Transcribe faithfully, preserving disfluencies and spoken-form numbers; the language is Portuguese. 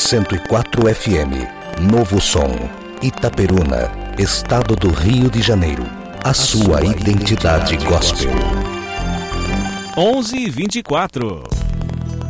cento e quatro F M. Novo Som. Itaperuna, Estado do Rio de Janeiro. A, a sua, sua identidade, identidade gospel. onze e vinte e quatro.